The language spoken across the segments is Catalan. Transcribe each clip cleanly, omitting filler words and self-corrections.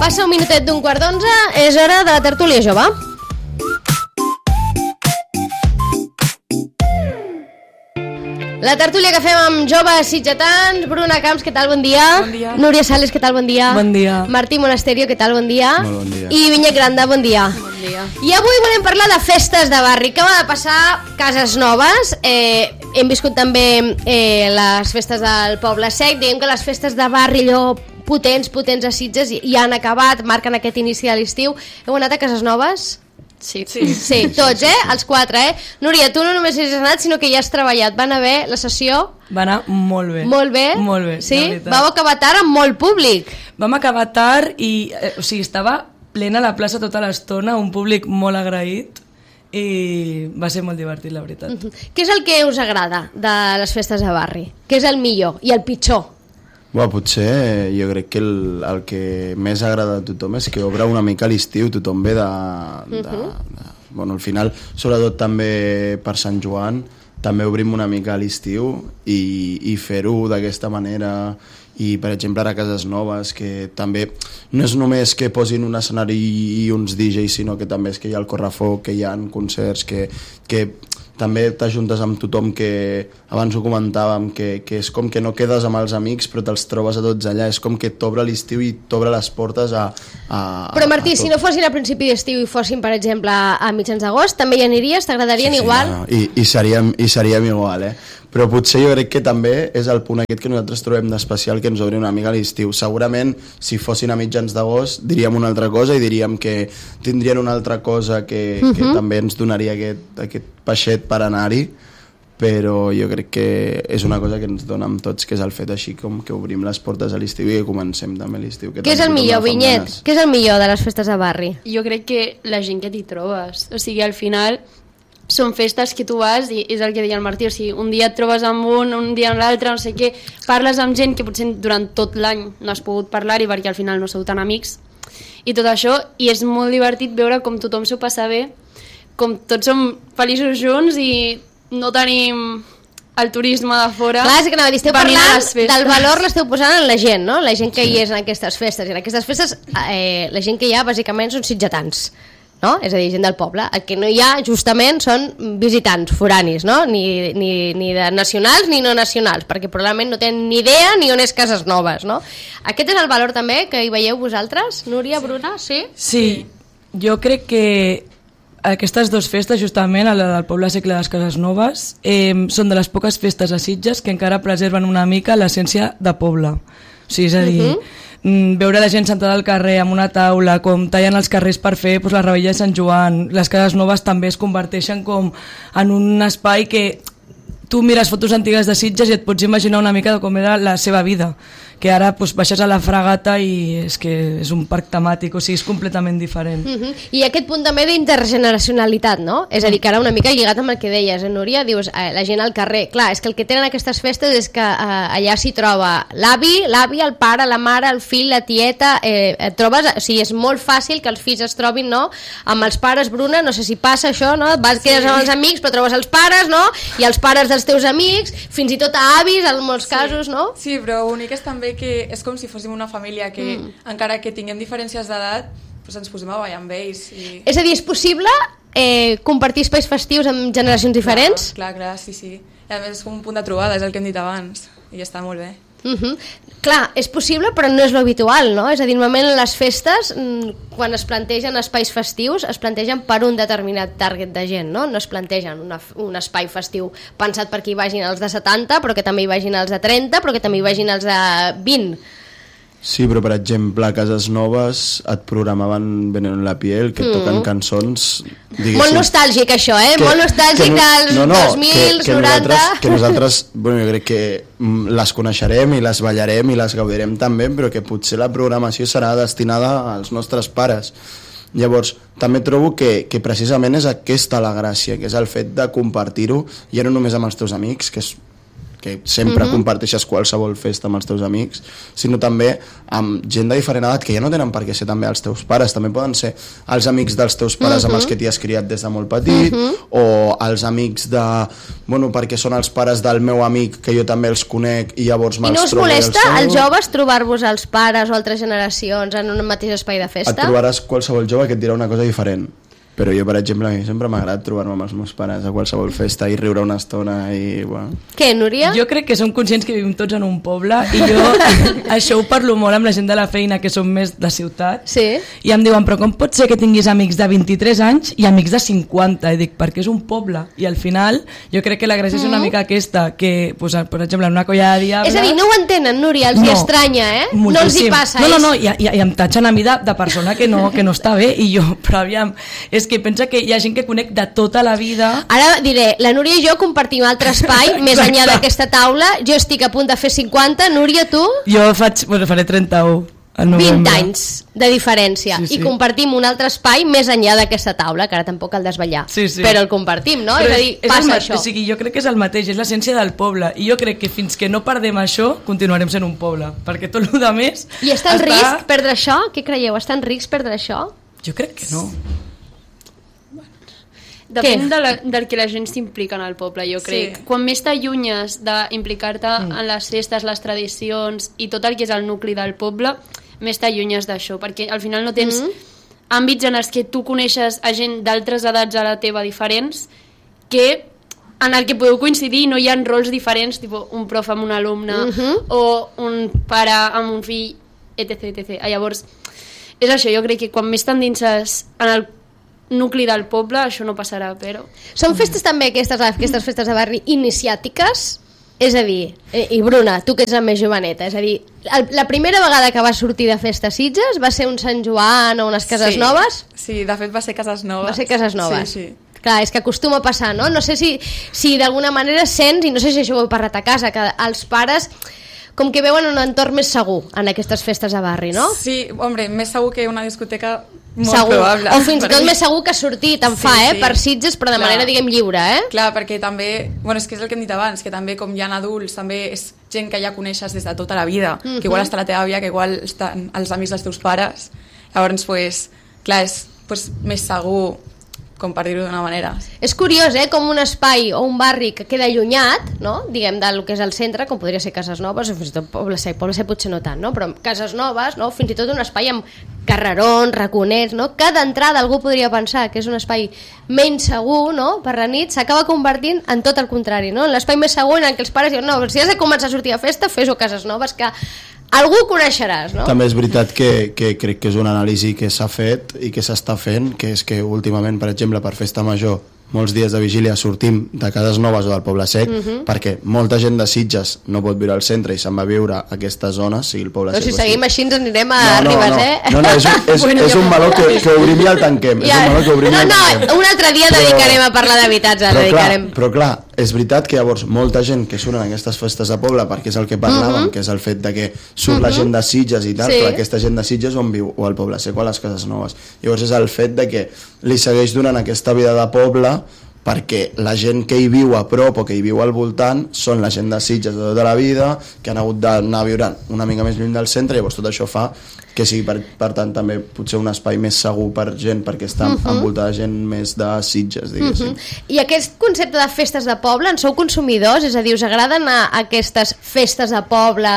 Passa un minutet d'un quart d'11, és hora de la tertúlia jove. La tertúlia que fem amb joves sitgetans. Bruna Camps, què tal? Bon dia. Bon dia. Núria Sales, què tal? Bon dia. Bon dia. Martí Monasterio, què tal? Bon dia. Molt bon dia. I Vinyet Granda, bon dia. Bon dia. I avui volem parlar de festes de barri. Què va de passar Cases Noves? Hem viscut també les festes del Poble Sec. Diguem que les festes de barri allò potents a Sitges i han acabat, marquen aquest inici de l'estiu. Heu anat a Cases Noves? Sí. Sí, tots, els quatre, Núria, tu no només has anat, sinó que ja has treballat. Van haver la sessió... Va anar molt bé. Molt bé? Molt bé, sí? la veritat. Vau acabar tard amb molt públic. Vam acabar tard i, estava plena la plaça tota l'estona, un públic molt agraït i va ser molt divertit, la veritat. Què és el que us agrada de les festes de barri? Què és el millor i el pitjor? Potser jo crec que el que més agrada a tothom és que obre una mica l'estiu, tothom ve al final, sobretot també per Sant Joan, també obrim una mica l'estiu i fer-ho d'aquesta manera. I per exemple a Cases Noves, que també no és només que posin un escenari i uns DJs, sinó que també és que hi ha el correfoc, que hi ha concerts, que també t'ajuntes amb tothom, que abans ho comentàvem, que és com que no quedes amb els amics però te'ls trobes a tots allà, és com que t'obre l'estiu i t'obre les portes a Però Martí, si no fossin a principi d'estiu i fossin per exemple a mitjans d'agost, també hi aniries? T'agradarien igual? No. I seríem igual, però potser jo crec que també és el punt aquest que nosaltres trobem d'especial, que ens obri una mica l'estiu. Segurament si fossin a mitjans d'agost diríem una altra cosa i diríem que tindrien una altra cosa que també ens donaria aquest peixet per anar-hi, però jo crec que és una cosa que ens dona amb tots, que és el fet així com que obrim les portes a l'estiu i que comencem també l'estiu. Què és el millor, Vinyet? Què és el millor de les festes de barri? Jo crec que la gent que t'hi trobes, o sigui, al final són festes que tu vas i és el que deia el Martí, o sigui, un dia et trobes amb un dia amb l'altre, no sé què, parles amb gent que potser durant tot l'any no has pogut parlar-hi perquè al final no sou tan amics i tot això, i és molt divertit veure com tothom s'ho passa bé, com tots som feliços junts i no tenim el turisme de fora. Clar, és que esteu parlant del valor, l'esteu posant en la gent, no? La gent que hi és en aquestes festes, i en aquestes festes la gent que hi ha bàsicament són sitgetans, no? És a dir, gent del poble. El que no hi ha justament són visitants foranis, no? Ni de nacionals ni no nacionals, perquè probablement no tenen ni idea ni on és Cases Noves, no? Aquest és el valor també que hi veieu vosaltres, Núria, Bruna, sí? Sí, jo crec que aquestes dues festes, justament, la del Poble Sec i les Cases Noves, són de les poques festes a Sitges que encara preserven una mica l'essència de poble. O sigui, és a dir, veure la gent sentada al carrer amb una taula, com tallen els carrers per fer la revetlla de Sant Joan. Les Cases Noves també es converteixen com en un espai que tu mires fotos antigues de Sitges i et pots imaginar una mica de com era la seva vida, que ara baixes a la Fragata i és que és un parc temàtic, o sigui, és completament diferent. I aquest punt també d'intergeneracionalitat, no? És a dir, que ara una mica lligat amb el que deies, Núria, dius, la gent al carrer. Clar, és que el que tenen aquestes festes és que allà s'hi troba l'avi, el pare, la mare, el fill, la tieta, et trobes, o sigui, és molt fàcil que els fills es trobin, no?, amb els pares. Bruna, no sé si passa això, no? Quedes amb els amics, però trobes els pares, no?, i els pares dels teus amics, fins i tot a avis, en molts casos, no? Sí, però bonic és també que és com si fóssim una família que encara que tinguem diferències d'edat ens posem a ballar amb ells És a dir, és possible compartir espais festius amb generacions diferents? Clar, sí. I a més és com un punt de trobada, és el que hem dit abans i està molt bé. Clar, és possible però no és l'habitual, no? És a dir, normalment les festes, quan es plantegen espais festius, es plantegen per un determinat target de gent, no? No es plantegen un espai festiu pensat per que hi vagin els de 70, però que també hi vagin els de 30, però que també hi vagin els de 20. Sí, però per exemple a Cases Noves et programaven Veneno en la piel, que et toquen cançons, diguéssim... Molt nostàlgic això, molt nostàlgic dels 2000, 90... Que nosaltres, jo crec que les coneixerem i les ballarem i les gaudirem també, però que potser la programació serà destinada als nostres pares. Llavors, també trobo que precisament és aquesta la gràcia, que és el fet de compartir-ho, ja no només amb els teus amics, que que sempre comparteixes qualsevol festa amb els teus amics, sinó també amb gent de diferent edat, que ja no tenen per què ser també els teus pares, també poden ser els amics dels teus pares amb els que t'hi has criat des de molt petit, o els amics de... Bueno, perquè són els pares del meu amic, que jo també els conec, i llavors me'ls trobo... I no us molesta, als joves, trobar-vos els pares o altres generacions en un mateix espai de festa? Et trobaràs qualsevol jove que et dirà una cosa diferent. Però jo, per exemple, a mi sempre m'ha agradat trobar-me amb els meus pares a qualsevol festa i riure una estona i... Bueno. Què, Núria? Jo crec que som conscients que vivim tots en un poble i jo això ho parlo molt amb la gent de la feina que som més de ciutat. Sí. I em diuen, però com pot ser que tinguis amics de 23 anys i amics de 50? I dic, perquè és un poble. I al final jo crec que la gràcia és una mica aquesta, que, pues, per exemple, en una colla de diables... És a dir, no ho entenen, Núria, els hi estranya, moltíssim. No els hi passa. No, i em tatxen a mi de persona que no està bé, i jo, però aviam, és que pensa que hi ha gent que conec de tota la vida. Ara diré, la Núria i jo compartim altre espai, més enllà d'aquesta taula, jo estic a punt de fer 50, Núria, tu? Jo faré 31. 20 anys de diferència, sí. I compartim un altre espai més enllà d'aquesta taula, que ara tampoc cal desvetllar, sí. Però el compartim, no? Però és a dir, passa això. O sigui, jo crec que és el mateix, és l'essència del poble, i jo crec que fins que no perdem això, continuarem sent un poble, perquè tot el que més... I està en risc perdre això? Què creieu? Està en risc perdre això? Jo crec que no. Depèn del que la gent s'implica en el poble, jo crec. Sí. Quan més t'allunyes d'implicar-te en les festes, les tradicions i tot el que és el nucli del poble, més t'allunyes d'això, perquè al final no tens àmbits en els que tu coneixes a gent d'altres edats a la teva diferents, que en el que podeu coincidir no hi ha rols diferents, tipus un prof amb un alumne o un pare amb un fill, etc. Llavors, és això, jo crec que quan més t'endinses en el nucli del poble, això no passarà, però... Són festes també aquestes festes de barri iniciàtiques? És a dir, i Bruna, tu que ets la més joveneta, és a dir, la primera vegada que vas sortir de festa a Sitges va ser un Sant Joan o unes Cases Noves? Sí, de fet va ser Cases Noves. Va ser Cases Noves. Sí. Clar, és que acostuma a passar, no? No sé si d'alguna manera sents, i no sé si això ho heu parlat a casa, que els pares com que veuen un entorn més segur en aquestes festes de barri, no? Sí, hombre, més segur que una discoteca molt segur. Probable. O fins i tot més segur que sortir, tant fa, per Sitges, però de manera, diguem, lliure, Clar, perquè també, bueno, és que és el que hem dit abans, que també com hi ha adults, també és gent que ja coneixes des de tota la vida, que igual està la teva àvia, que igual estan els amics dels teus pares, llavors, pues, clar, és més segur, com per dir-ho d'una manera. És curiós, com un espai o un barri que queda allunyat, no? Diguem, del que és el centre, com podria ser Cases Noves, o fins i tot Poble Sec potser no tant, no? Però Cases Noves, no? Fins i tot un espai amb carrerons, raconets, no? Cada entrada algú podria pensar que és un espai menys segur, no? Per la nit s'acaba convertint en tot el contrari, no? En l'espai més segur en què els pares diuen, no, si has de començar a sortir a festa, fes-ho a Cases Noves, que algú coneixeràs, no? També és veritat que crec que és una anàlisi que s'ha fet i que s'està fent, que és que últimament, per exemple, per festa major, molts dies de vigília sortim de Cases Noves o del Poble Sec, perquè molta gent de Sitges no pot viure al centre i se'n va a viure a aquestes zones, sigui el Poble Sec. Si seguim així ens anirem a Ribes, No, és un meló que obrim i el tanquem. És un meló que obrim i el tanquem. Un altre dia dedicarem a parlar d'habitatge. Però clar, és veritat que llavors molta gent que surt en aquestes festes de poble, perquè és el que parlàvem, que és el fet de que surt la gent de Sitges i tal, però aquesta gent de Sitges on viu? O al Poble Sec o a les Cases Noves. Llavors és el fet de que li segueix donant aquesta vida de poble, perquè la gent que hi viu a prop o que hi viu al voltant són la gent de Sitges de tota la vida, que han hagut d'anar a viure una mica més lluny del centre, llavors tot això fa que sigui per tant també potser un espai més segur per gent, perquè està envoltada de gent més de Sitges, diguéssim. I aquest concepte de festes de poble, en sou consumidors? És a dir, us agraden aquestes festes de poble?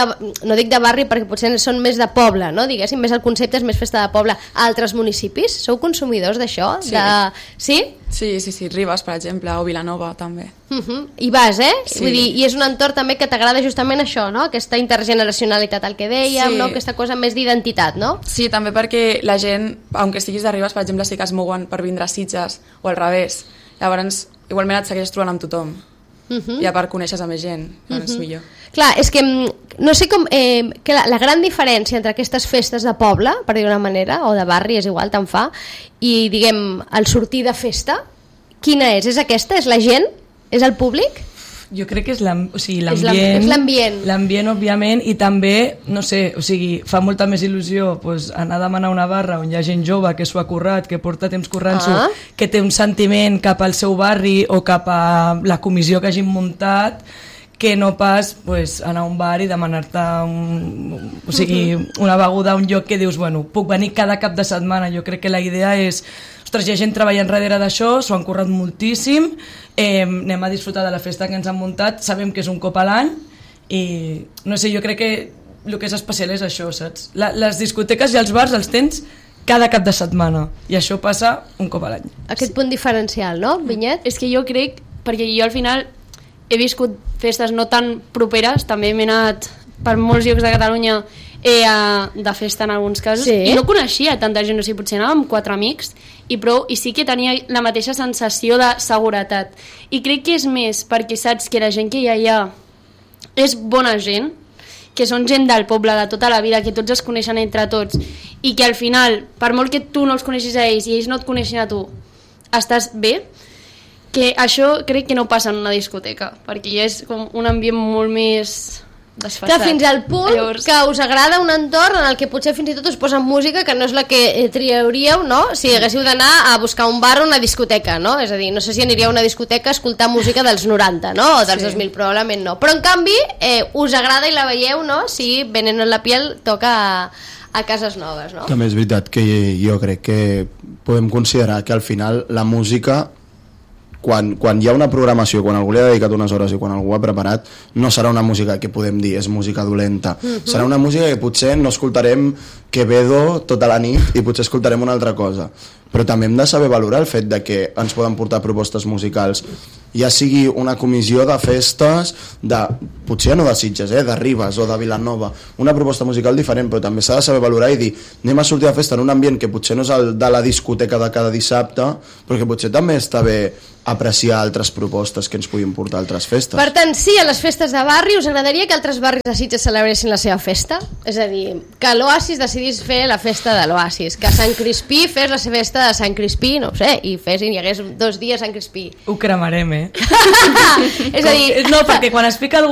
No dic de barri perquè potser són més de poble, no? Diguéssim, més el concepte és més festa de poble a altres municipis? Sou consumidors d'això? Sí? Sí, Ribes, per exemple, o Vilanova també. I vas, Sí. Vull dir, i és un entorn també que t'agrada justament això, no? Aquesta intergeneracionalitat, el que dèiem, no? Aquesta cosa més d'identitat, no? Sí, també perquè la gent, aunque estiguis de Ribes, per exemple, sí que es mouen per vindre a Sitges o al revés. Llavors, igualment et segueixes trobant amb tothom. I a part coneixes a més gent, doncs millor. Clar, és que no sé com... que la gran diferència entre aquestes festes de poble, per dir una manera, o de barri, és igual, tant fa, i, diguem, el sortir de festa, quina és? És aquesta? És la gent? És el públic? Jo crec que és l'ambient. És l'ambient. L'ambient, òbviament, i també, no sé, o sigui, fa molta més il·lusió anar a demanar una barra on hi ha gent jove que s'ho ha currat, que porta temps currant-s'ho, que té un sentiment cap al seu barri o cap a la comissió que hagin muntat, que no pas anar a un bar i demanar-te una beguda a un lloc que dius, bueno, puc venir cada cap de setmana. Jo crec que la idea és, ostres, hi ha gent treballant darrere d'això, s'ho han currat moltíssim, anem a disfrutar de la festa que ens han muntat, sabem que és un cop a l'any i no sé, jo crec que el que és especial és això, saps? Les discoteques i els bars els tens cada cap de setmana i això passa un cop a l'any. Aquest punt diferencial, no, Vinyet? És que jo crec, perquè jo al final he viscut festes no tan properes, també m'he anat per molts llocs de Catalunya de festa en alguns casos, i no coneixia tanta gent, o sigui, potser anava amb 4 amics i prou, i sí que tenia la mateixa sensació de seguretat, i crec que és més perquè saps que la gent que hi ha allà és bona gent, que són gent del poble de tota la vida, que tots es coneixen entre tots, i que al final, per molt que tu no els coneixis a ells i ells no et coneixin a tu, estàs bé, que això crec que no passa en una discoteca, perquè ja és com un ambient molt més desfasat. Clar, fins al punt que us agrada un entorn en el que potser fins i tot us posen música que no és la que triaríeu, no? Si haguéssiu d'anar a buscar un bar o una discoteca, no? És a dir, no sé si aniríeu a una discoteca a escoltar música dels 90, no? O dels 2000, probablement no. Però en canvi, us agrada i la veieu, no? Si Veneno en la piel toca a Cases Noves, no? També és veritat que jo crec que podem considerar que al final la música, quan hi ha una programació, quan algú li ha dedicat unes hores i quan algú ha preparat, no serà una música que podem dir és música dolenta. Serà una música que potser no escoltarem Quevedo tota la nit i potser escoltarem una altra cosa. Però també hem de saber valorar el fet de que ens poden portar propostes musicals, ja sigui una comissió de festes, potser no de Sitges, de Ribes o de Vilanova, una proposta musical diferent, però també s'ha de saber valorar i dir, anem a sortir a festa en un ambient que potser no és el de la discoteca de cada dissabte, però que potser també està bé apreciar altres propostes que ens puguin portar a altres festes. Per tant, sí, a les festes de barri, us agradaria que altres barris de Sitges celebressin la seva festa? És a dir, que l'Oasis decidís fer la festa de l'Oasis, que Sant Crispí fes la festa de Sant Crispí, no ho sé, i hi hagués 2 dies a Sant Crispí. Ho cremarem, És a dir... No, perquè quan es pica algú